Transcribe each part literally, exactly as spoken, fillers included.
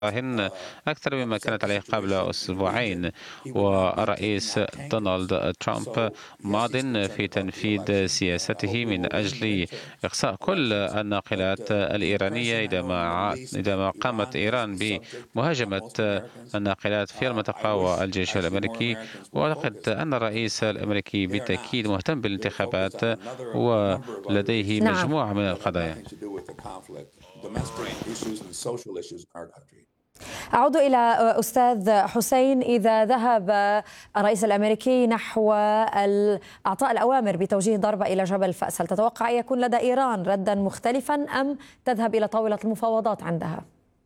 هن أكثر مما كانت عليه قبل أسبوعين. والرئيس دونالد ترامب ماض في تنفيذ سياسته من أجل إقصاء كل الناقلات الإيرانية إذا ما إذا ما قامت إيران بمهاجمة الناقلات في المنطقة والجيش الأمريكي. وأعتقد أن الرئيس الأمريكي بالتأكيد مهتم بالانتخابات ولديه نعم. مجموعة من القضايا. أعود إلى أستاذ حسين. إذا ذهب الرئيس الأمريكي نحو إعطاء الأوامر بتوجيه ضربة إلى جبل فأسل، تتوقع أن يكون لدى إيران ردا مختلفا أم تذهب إلى طاولة المفاوضات عندها؟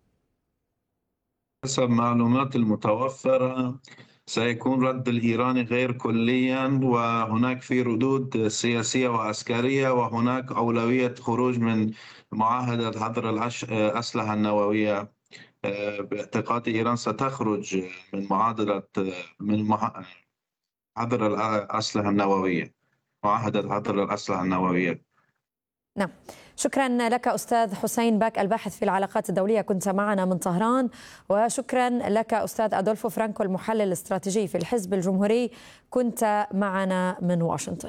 حسب معلومات المتوفرة سيكون رد الإيراني غير كليا، وهناك في ردود سياسية وعسكرية، وهناك أولوية خروج من معاهدة حظر الأسلحة النووية. باعتقاد إيران ستخرج من معادلة من حظر الأسلحة النووية، معاهدة حظر الأسلحة النووية. نعم، شكرا لك أستاذ حسين باك الباحث في العلاقات الدولية، كنت معنا من طهران. وشكرا لك أستاذ أدولفو فرانكو المحلل الاستراتيجي في الحزب الجمهوري، كنت معنا من واشنطن.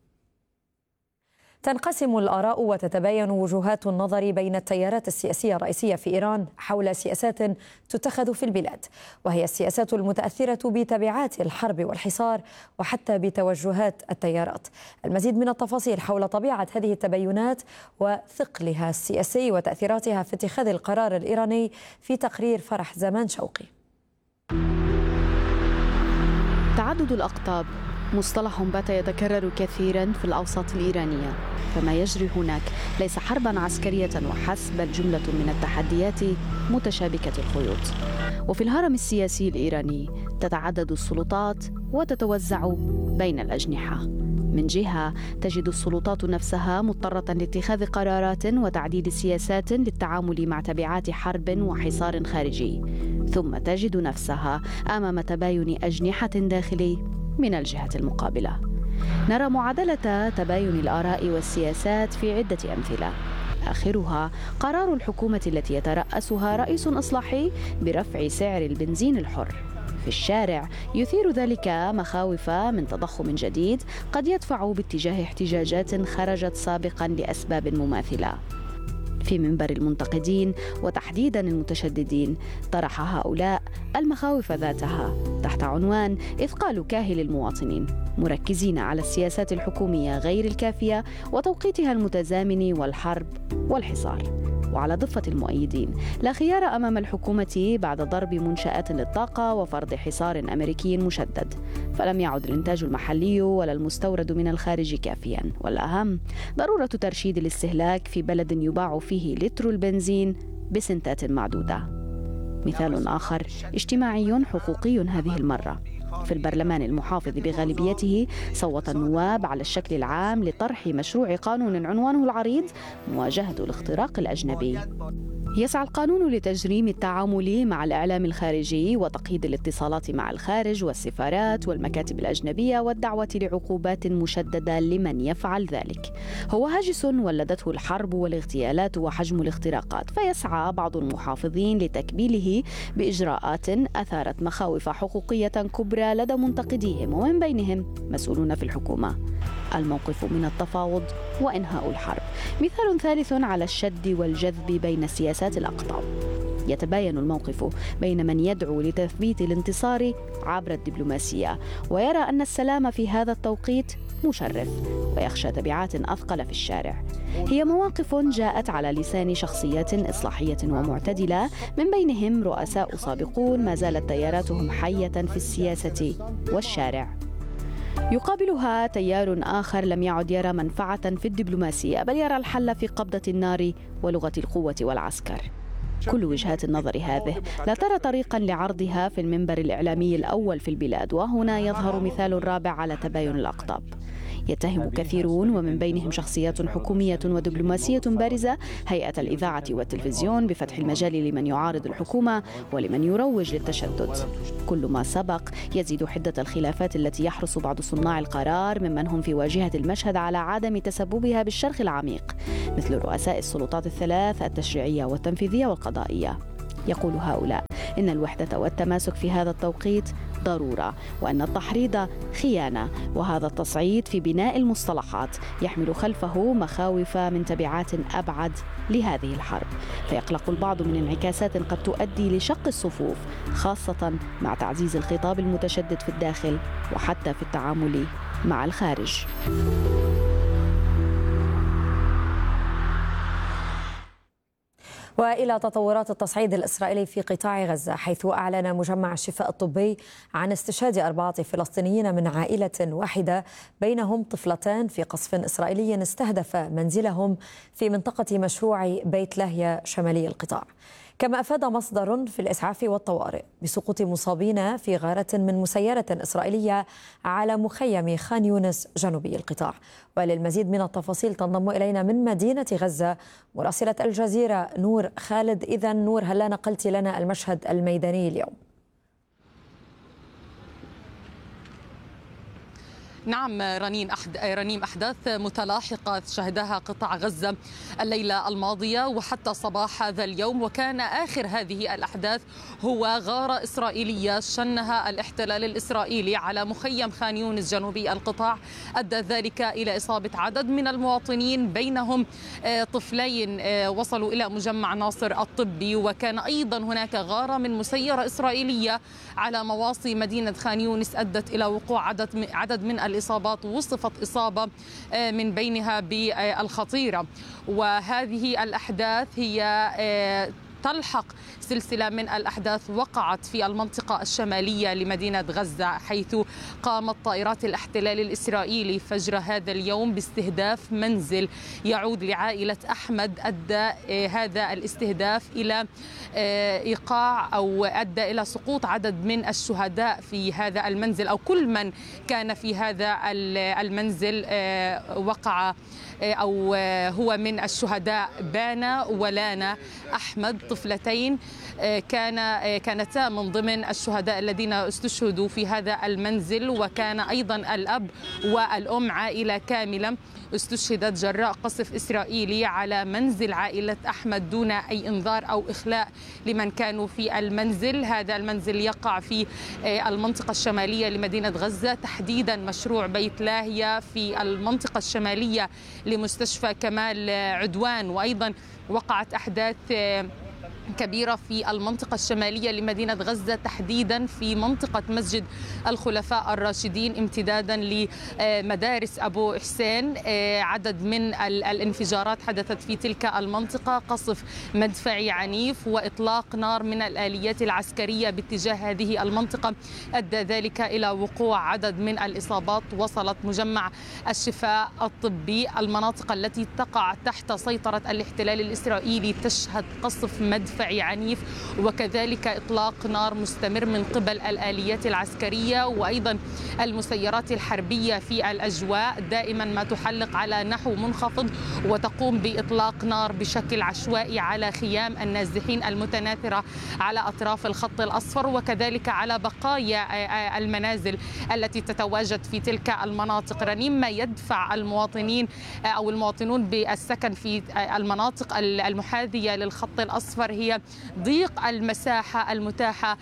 تنقسم الآراء وتتباين وجهات النظر بين التيارات السياسية الرئيسية في إيران حول سياسات تتخذ في البلاد، وهي السياسات المتأثرة بتبعات الحرب والحصار وحتى بتوجهات التيارات. المزيد من التفاصيل حول طبيعة هذه التباينات وثقلها السياسي وتأثيراتها في اتخاذ القرار الإيراني في تقرير فرح زمان شوقي. تعدد الأقطاب مصطلح بات يتكرر كثيرا في الأوساط الإيرانية، فما يجري هناك ليس حربا عسكرية وحسب، بل جملة من التحديات متشابكة الخيوط. وفي الهرم السياسي الإيراني تتعدد السلطات وتتوزع بين الأجنحة. من جهة تجد السلطات نفسها مضطرة لاتخاذ قرارات وتعديل سياسات للتعامل مع تبعات حرب وحصار خارجي، ثم تجد نفسها أمام تباين أجنحة داخلي من الجهة المقابلة. نرى معادلة تباين الآراء والسياسات في عدة أمثلة، آخرها قرار الحكومة التي يترأسها رئيس إصلاحي برفع سعر البنزين الحر. في الشارع يثير ذلك مخاوف من تضخم جديد قد يدفع باتجاه احتجاجات خرجت سابقا لأسباب مماثلة. في منبر المنتقدين وتحديدا المتشددين طرح هؤلاء المخاوف ذاتها تحت عنوان إثقال كاهل المواطنين، مركزين على السياسات الحكومية غير الكافية وتوقيتها المتزامن والحرب والحصار. وعلى ضفة المؤيدين لا خيار أمام الحكومة بعد ضرب منشآت للطاقة وفرض حصار أمريكي مشدد، فلم يعد الإنتاج المحلي ولا المستورد من الخارج كافيا، والأهم ضرورة ترشيد الاستهلاك في بلد يباع فيه لتر البنزين بسنتات معدودة. مثال آخر اجتماعي حقوقي هذه المرة. في البرلمان المحافظ بغالبيته صوت النواب على الشكل العام لطرح مشروع قانون عنوانه العريض مواجهة الاختراق الأجنبي. يسعى القانون لتجريم التعامل مع الإعلام الخارجي وتقييد الاتصالات مع الخارج والسفارات والمكاتب الأجنبية والدعوة لعقوبات مشددة لمن يفعل ذلك. هو هاجس ولدته الحرب والاغتيالات وحجم الاختراقات، فيسعى بعض المحافظين لتكبيله بإجراءات أثارت مخاوف حقوقية كبرى لدى منتقديهم ومن بينهم مسؤولون في الحكومة. الموقف من التفاوض وإنهاء الحرب مثال ثالث على الشد والجذب بين سياسات الأقطاب. يتباين الموقف بين من يدعو لتثبيت الانتصار عبر الدبلوماسية ويرى أن السلام في هذا التوقيت مشرف ويخشى تبعات أثقل في الشارع. هي مواقف جاءت على لسان شخصيات إصلاحية ومعتدلة، من بينهم رؤساء سابقون ما زالت تياراتهم حية في السياسة والشارع. يقابلها تيار آخر لم يعد يرى منفعة في الدبلوماسية، بل يرى الحل في قبضة النار ولغة القوة والعسكر. كل وجهات النظر هذه لا ترى طريقا لعرضها في المنبر الإعلامي الأول في البلاد، وهنا يظهر مثال رابع على تباين الأقطاب. يتهم كثيرون ومن بينهم شخصيات حكومية ودبلوماسية بارزة هيئة الإذاعة والتلفزيون بفتح المجال لمن يعارض الحكومة ولمن يروج للتشدد. كل ما سبق يزيد حدة الخلافات التي يحرص بعض صناع القرار ممن هم في واجهة المشهد على عدم تسببها بالشرخ العميق، مثل رؤساء السلطات الثلاث التشريعية والتنفيذية والقضائية. يقول هؤلاء إن الوحدة والتماسك في هذا التوقيت ضرورة، وأن التحريض خيانة، وهذا التصعيد في بناء المصطلحات يحمل خلفه مخاوف من تبعات أبعد لهذه الحرب، فيقلق البعض من انعكاسات قد تؤدي لشق الصفوف، خاصة مع تعزيز الخطاب المتشدد في الداخل وحتى في التعامل مع الخارج. وإلى تطورات التصعيد الإسرائيلي في قطاع غزة، حيث أعلن مجمع الشفاء الطبي عن استشهاد أربعة فلسطينيين من عائلة واحدة بينهم طفلتان في قصف إسرائيلي استهدف منزلهم في منطقة مشروع بيت لاهيا شمالي القطاع. كما أفاد مصدر في الإسعاف والطوارئ بسقوط مصابين في غارة من مسيرة إسرائيلية على مخيم خان يونس جنوبي القطاع. وللمزيد من التفاصيل تنضم إلينا من مدينة غزة مراسلة الجزيرة نور خالد. إذا نور، هل نقلت لنا المشهد الميداني اليوم؟ نعم رنين أحد... رنيم أحداث متلاحقة شهدها قطاع غزة الليلة الماضية وحتى صباح هذا اليوم، وكان آخر هذه الأحداث هو غارة إسرائيلية شنها الاحتلال الإسرائيلي على مخيم خان يونس جنوبي القطاع، أدى ذلك إلى إصابة عدد من المواطنين بينهم طفلين وصلوا إلى مجمع ناصر الطبي. وكان أيضا هناك غارة من مسيرة إسرائيلية على مواصي مدينة خان يونس أدت إلى وقوع عدد عدد من الإصابات، وصفت إصابة من بينها بالخطيرة. وهذه الأحداث هي تلحق سلسلة من الأحداث وقعت في المنطقة الشمالية لمدينة غزة، حيث قامت طائرات الاحتلال الإسرائيلي فجر هذا اليوم باستهداف منزل يعود لعائلة أحمد. أدى هذا الاستهداف إلى إيقاع أو أدى إلى سقوط عدد من الشهداء في هذا المنزل، أو كل من كان في هذا المنزل وقع أو هو من الشهداء. بانا ولانا أحمد، طفلتين كان كانتا من ضمن الشهداء الذين استشهدوا في هذا المنزل، وكان أيضا الأب والأم، عائلة كاملة استشهدت جراء قصف إسرائيلي على منزل عائلة أحمد دون أي إنذار أو إخلاء لمن كانوا في المنزل. هذا المنزل يقع في المنطقة الشمالية لمدينة غزة، تحديدا مشروع بيت لاهيا في المنطقة الشمالية لمستشفى كمال عدوان. وأيضا وقعت أحداث كبيرة في المنطقة الشمالية لمدينة غزة، تحديدا في منطقة مسجد الخلفاء الراشدين امتدادا لمدارس أبو حسين. عدد من الانفجارات حدثت في تلك المنطقة، قصف مدفعي عنيف وإطلاق نار من الآليات العسكرية باتجاه هذه المنطقة، أدى ذلك إلى وقوع عدد من الإصابات. وصلت مجمع الشفاء الطبي المناطق التي تقع تحت سيطرة الاحتلال الإسرائيلي تشهد قصف مدفعي عنيف، وكذلك إطلاق نار مستمر من قبل الآليات العسكرية وأيضا المسيرات الحربية في الأجواء، دائما ما تحلق على نحو منخفض وتقوم بإطلاق نار بشكل عشوائي على خيام النازحين المتناثرة على أطراف الخط الأصفر، وكذلك على بقايا المنازل التي تتواجد في تلك المناطق. رنيم، ما يدفع المواطنين أو المواطنون بالسكن في المناطق المحاذية للخط الأصفر هي ضيق المساحة المتاحة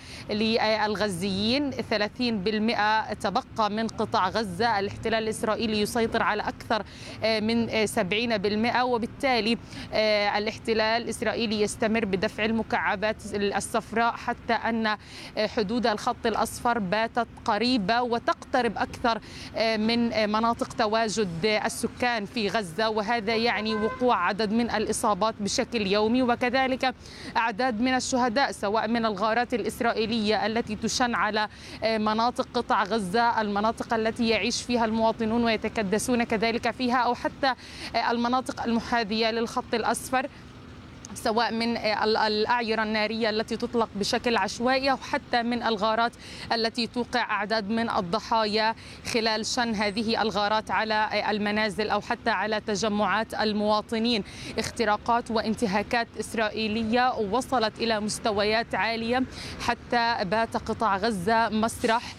للغزيين. ثلاثين بالمئة تبقى من قطاع غزة، الاحتلال الإسرائيلي يسيطر على أكثر من سبعين بالمئة، وبالتالي الاحتلال الإسرائيلي يستمر بدفع المكعبات الصفراء حتى أن حدود الخط الأصفر باتت قريبة وتقترب أكثر من مناطق تواجد السكان في غزة، وهذا يعني وقوع عدد من الإصابات بشكل يومي، وكذلك أعداد من الشهداء سواء من الغارات الإسرائيلية التي تشن على مناطق قطاع غزة، المناطق التي يعيش فيها المواطنون ويتكدسون كذلك فيها، أو حتى المناطق المحاذية للخط الأصفر، سواء من الأعيرة النارية التي تطلق بشكل عشوائي أو حتى من الغارات التي توقع أعداد من الضحايا خلال شن هذه الغارات على المنازل أو حتى على تجمعات المواطنين. اختراقات وانتهاكات إسرائيلية وصلت إلى مستويات عالية حتى بات قطاع غزة مسرح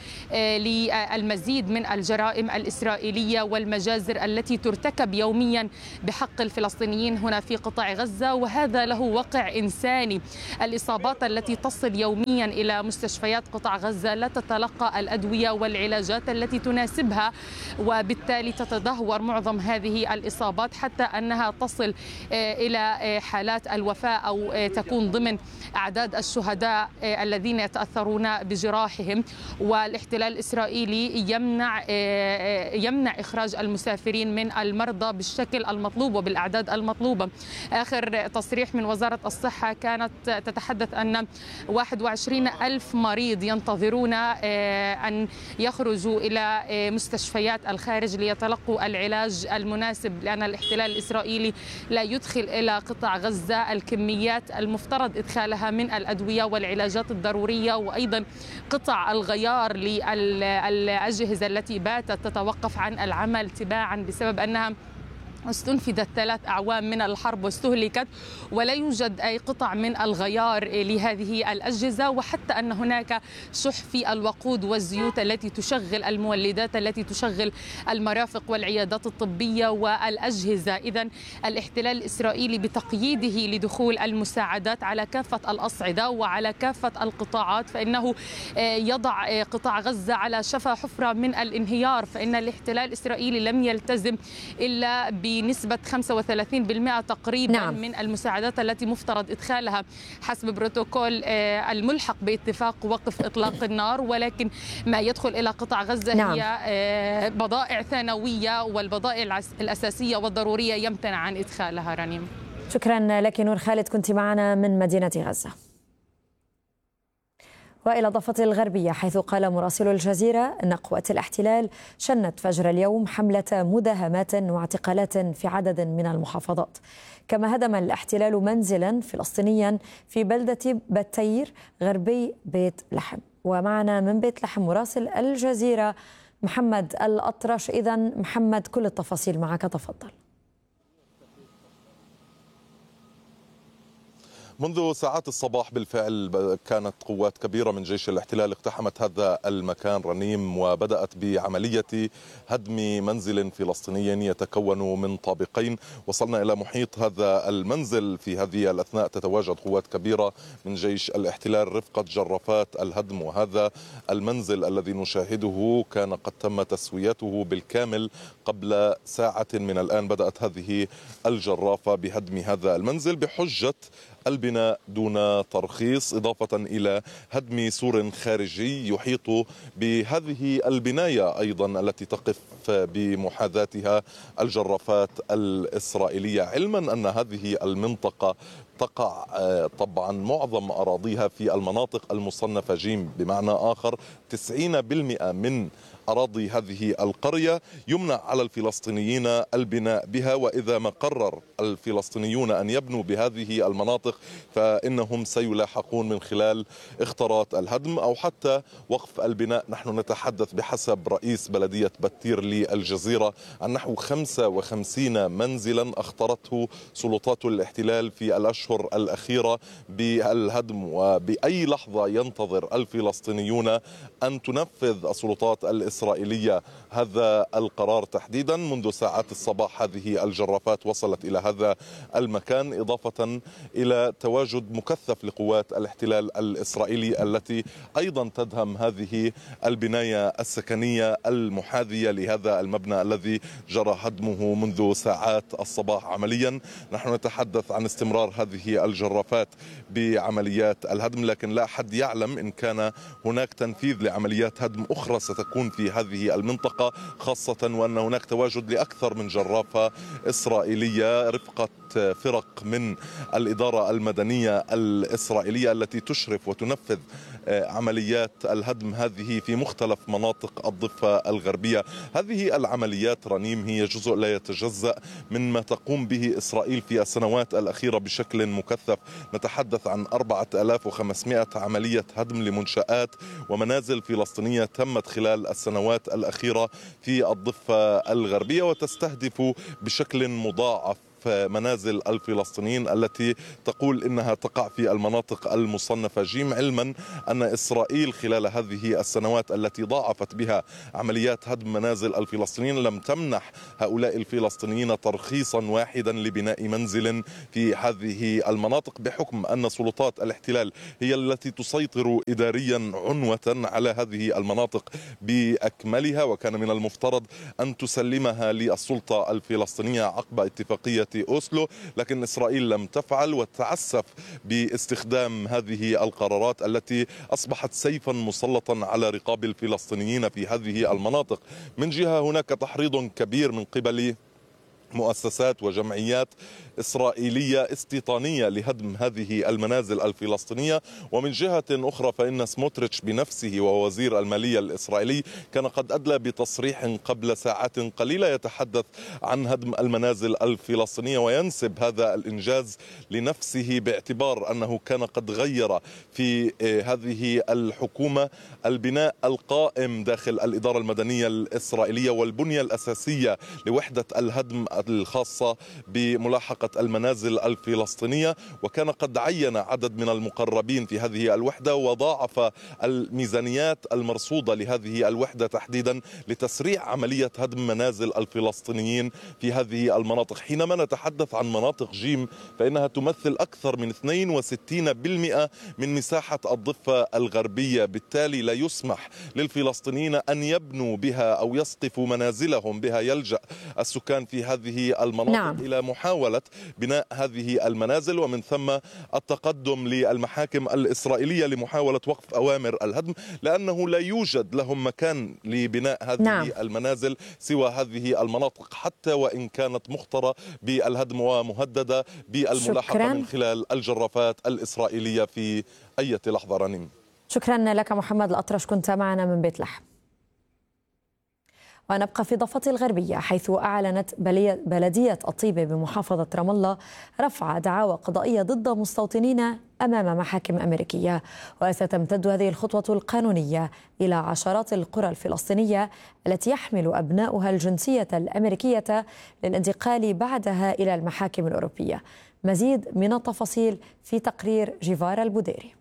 للمزيد من الجرائم الإسرائيلية والمجازر التي ترتكب يوميا بحق الفلسطينيين هنا في قطاع غزة، وهذا غزة له وقع إنساني. الإصابات التي تصل يوميا إلى مستشفيات قطاع غزة لا تتلقى الأدوية والعلاجات التي تناسبها، وبالتالي تتدهور معظم هذه الإصابات حتى أنها تصل إلى حالات الوفاة أو تكون ضمن أعداد الشهداء الذين يتأثرون بجراحهم. والاحتلال الإسرائيلي يمنع يمنع إخراج المسافرين من المرضى بالشكل المطلوب وبالأعداد المطلوبة. آخر تصريح من وزارة الصحة كانت تتحدث أن واحد وعشرين ألف مريض ينتظرون أن يخرجوا إلى مستشفيات الخارج ليتلقوا العلاج المناسب، لأن الاحتلال الإسرائيلي لا يدخل إلى قطاع غزة الكميات المفترض إدخالها من الأدوية والعلاجات الضرورية، وأيضا قطع الغيار للأجهزة التي باتت تتوقف عن العمل تباعا بسبب أنها استنفذت ثلاث أعوام من الحرب واستهلكت، ولا يوجد أي قطع من الغيار لهذه الأجهزة، وحتى أن هناك شح في الوقود والزيوت التي تشغل المولدات التي تشغل المرافق والعيادات الطبية والأجهزة. إذن الاحتلال الإسرائيلي بتقييده لدخول المساعدات على كافة الأصعدة وعلى كافة القطاعات فإنه يضع قطاع غزة على شفا حفرة من الانهيار، فإن الاحتلال الإسرائيلي لم يلتزم إلا ب بنسبة خمسة وثلاثين بالمئة تقريبا نعم. من المساعدات التي مفترض إدخالها حسب بروتوكول الملحق باتفاق وقف إطلاق النار، ولكن ما يدخل إلى قطاع غزة نعم. هي بضائع ثانوية، والبضائع الأساسية والضرورية يمتنع عن إدخالها. رنيم، شكرا لك نور خالد، كنت معنا من مدينة غزة. وإلى ضفة الغربية، حيث قال مراسل الجزيرة أن قوات الاحتلال شنت فجر اليوم حملة مداهمات واعتقالات في عدد من المحافظات. كما هدم الاحتلال منزلا فلسطينيا في بلدة بتير غربي بيت لحم. ومعنا من بيت لحم مراسل الجزيرة محمد الأطرش. إذن محمد، كل التفاصيل معك، تفضل. منذ ساعات الصباح بالفعل كانت قوات كبيرة من جيش الاحتلال اقتحمت هذا المكان رنيم، وبدأت بعملية هدم منزل فلسطيني يتكون من طابقين. وصلنا إلى محيط هذا المنزل في هذه الأثناء تتواجد قوات كبيرة من جيش الاحتلال رفقة جرافات الهدم. وهذا المنزل الذي نشاهده كان قد تم تسويته بالكامل قبل ساعة من الآن. بدأت هذه الجرافة بهدم هذا المنزل بحجة البناء دون ترخيص، إضافة إلى هدم سور خارجي يحيط بهذه البناية أيضا التي تقف بمحاذاتها الجرافات الإسرائيلية، علما أن هذه المنطقة تقع طبعا معظم أراضيها في المناطق المصنفة جيم، بمعنى آخر تسعين بالمئة من أراضي هذه القرية يمنع على الفلسطينيين البناء بها. وإذا ما قرر الفلسطينيون أن يبنوا بهذه المناطق فإنهم سيلاحقون من خلال اختارات الهدم أو حتى وقف البناء. نحن نتحدث بحسب رئيس بلدية بتير للجزيرة عن نحو خمسة وخمسين منزلا اختارته سلطات الاحتلال في الأشهر الأخيرة بالهدم، وبأي لحظة ينتظر الفلسطينيون أن تنفذ السلطات الإسرائيلية هذا القرار تحديدا. منذ ساعات الصباح هذه الجرافات وصلت إلى هذا المكان، إضافة إلى تواجد مكثف لقوات الاحتلال الإسرائيلي التي أيضا تدهم هذه البناية السكنية المحاذية لهذا المبنى الذي جرى هدمه منذ ساعات الصباح. عمليا نحن نتحدث عن استمرار هذه الجرافات بعمليات الهدم، لكن لا أحد يعلم إن كان هناك تنفيذ لعمليات هدم أخرى ستكون في هذه المنطقة، خاصة وأن هناك تواجد لأكثر من جرافة إسرائيلية رفقة فرق من الإدارة المدنية الإسرائيلية التي تشرف وتنفذ عمليات الهدم هذه في مختلف مناطق الضفة الغربية. هذه العمليات رنيم هي جزء لا يتجزأ من ما تقوم به إسرائيل في السنوات الأخيرة بشكل مكثف. نتحدث عن أربعة آلاف وخمسمئة عملية هدم لمنشآت ومنازل فلسطينية تمت خلال السنوات الأخيرة في الضفة الغربية، وتستهدف بشكل مضاعف منازل الفلسطينيين التي تقول إنها تقع في المناطق المصنفة جيم، علما أن إسرائيل خلال هذه السنوات التي ضاعفت بها عمليات هدم منازل الفلسطينيين لم تمنح هؤلاء الفلسطينيين ترخيصا واحدا لبناء منزل في هذه المناطق، بحكم أن سلطات الاحتلال هي التي تسيطر إداريا عنوة على هذه المناطق بأكملها، وكان من المفترض أن تسلمها للسلطة الفلسطينية عقب اتفاقية أوسلو، لكن إسرائيل لم تفعل وتعسف باستخدام هذه القرارات التي أصبحت سيفا مسلطا على رقاب الفلسطينيين في هذه المناطق. من جهة هناك تحريض كبير من قبل مؤسسات وجمعيات إسرائيلية استيطانية لهدم هذه المنازل الفلسطينية، ومن جهة أخرى فإن سموتريتش بنفسه ووزير المالية الإسرائيلي كان قد أدلى بتصريح قبل ساعات قليلة يتحدث عن هدم المنازل الفلسطينية وينسب هذا الإنجاز لنفسه، باعتبار أنه كان قد غير في هذه الحكومة البناء القائم داخل الإدارة المدنية الإسرائيلية والبنية الأساسية لوحدة الهدم الخاصة بملاحقة المنازل الفلسطينية، وكان قد عين عدد من المقربين في هذه الوحدة وضاعف الميزانيات المرصودة لهذه الوحدة تحديدا لتسريع عملية هدم منازل الفلسطينيين في هذه المناطق. حينما نتحدث عن مناطق جيم فإنها تمثل أكثر من اثنين وستين بالمئة من مساحة الضفة الغربية، بالتالي لا يسمح للفلسطينيين أن يبنوا بها أو يسقفوا منازلهم بها، يلجأ السكان في هذه المناطق نعم. إلى محاولة بناء هذه المنازل، ومن ثم التقدم للمحاكم الإسرائيلية لمحاولة وقف أوامر الهدم، لأنه لا يوجد لهم مكان لبناء هذه نعم. المنازل سوى هذه المناطق، حتى وإن كانت مخطرة بالهدم ومهددة بالملاحقة شكرا. من خلال الجرافات الإسرائيلية في أي لحظة. رنيم، شكرا لك محمد الأطرش، كنت معنا من بيت لحم. ونبقى في ضفة الغربية، حيث أعلنت بلدية الطيبة بمحافظة رام الله رفع دعاوى قضائية ضد مستوطنين أمام محاكم أمريكية، وستمتد هذه الخطوة القانونية إلى عشرات القرى الفلسطينية التي يحمل أبناؤها الجنسية الأمريكية للانتقال بعدها إلى المحاكم الأوروبية. مزيد من التفاصيل في تقرير جيفار البوديري.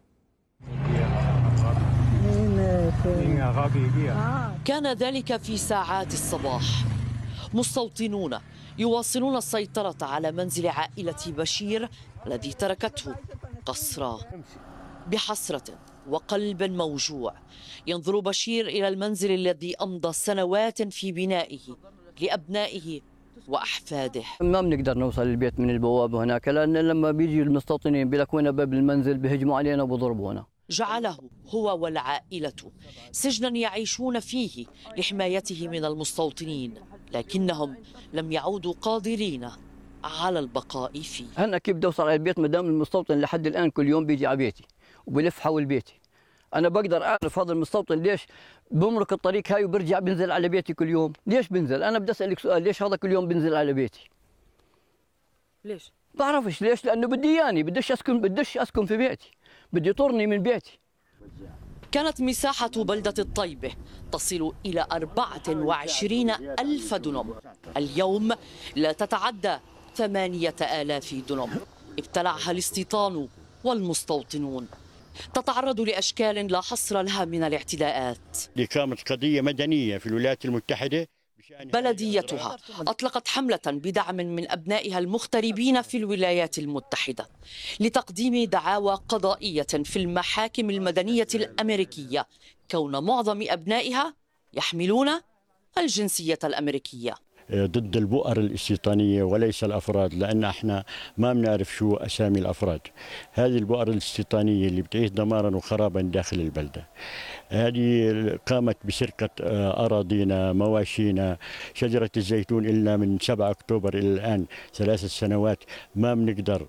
كان ذلك في ساعات الصباح، مستوطنون يواصلون السيطرة على منزل عائلة بشير الذي تركته قصرا. بحسرة وقلب موجوع ينظر بشير إلى المنزل الذي أمضى سنوات في بنائه لأبنائه وأحفاده. ما بنقدر نوصل للبيت من البوابة هناك، لأن لما بيجي المستوطنين بيلكونا باب المنزل بيهجموا علينا وبضربونا. جعله هو والعائلة سجنا يعيشون فيه لحمايته من المستوطنين، لكنهم لم يعودوا قادرين على البقاء فيه. أنا كيف بدي أوصل على البيت مدام المستوطن لحد الآن كل يوم بيجي على بيتي وبلف حول بيتي؟ أنا بقدر أعرف هذا المستوطن ليش بمرق الطريق هاي وبرجع بنزل على بيتي كل يوم؟ ليش بنزل؟ أنا بدي أسألك سؤال، ليش هذا كل يوم بنزل على بيتي؟ ليش؟ بعرفش ليش، لأنه بدي إياني، بديش أسكن بديش أسكن في بيتي، بدي يطرني من بيتي. كانت مساحة بلدة الطيبة تصل إلى أربعة وعشرين ألف دنم، اليوم لا تتعدى ثمانية آلاف دنم ابتلعها الاستيطان والمستوطنون. تتعرض لأشكال لا حصر لها من الاعتداءات. دي كانت قضية مدنية في الولايات المتحدة. بلديتها أطلقت حملة بدعم من أبنائها المغتربين في الولايات المتحدة لتقديم دعاوى قضائية في المحاكم المدنية الأمريكية، كون معظم أبنائها يحملون الجنسية الأمريكية. ضد البؤر الاستيطانية وليس الأفراد، لأن احنا ما بنعرف شو أسامي الأفراد. هذه البؤر الاستيطانية اللي بتعيش دمارا وخرابا داخل البلدة، هذه قامت بسرقة أراضينا، مواشينا، شجرة الزيتون إلا من سبعة أكتوبر إلى الآن ثلاث سنوات ما بنقدر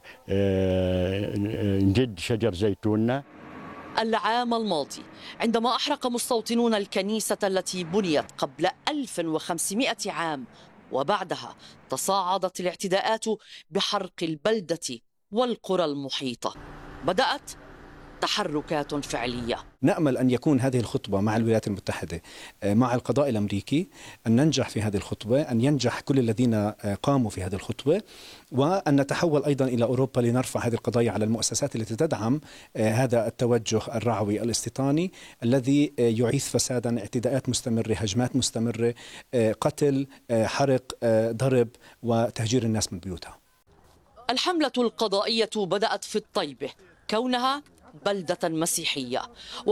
نجد شجر زيتوننا. العام الماضي عندما أحرق مستوطنون الكنيسة التي بنيت قبل ألف وخمسمائة عام، وبعدها تصاعدت الاعتداءات بحرق البلدة والقرى المحيطة. بدأت تحركات فعلية. نأمل أن يكون هذه الخطبة مع الولايات المتحدة مع القضاء الأمريكي أن ننجح في هذه الخطبة، أن ينجح كل الذين قاموا في هذه الخطبة، وأن نتحول أيضا إلى أوروبا لنرفع هذه القضايا على المؤسسات التي تدعم هذا التوجه الرعوي الاستيطاني الذي يعيث فسادا، اعتداءات مستمرة، هجمات مستمرة، قتل، حرق، ضرب وتهجير الناس من بيوتها. الحملة القضائية بدأت في الطيبة كونها بلدة مسيحية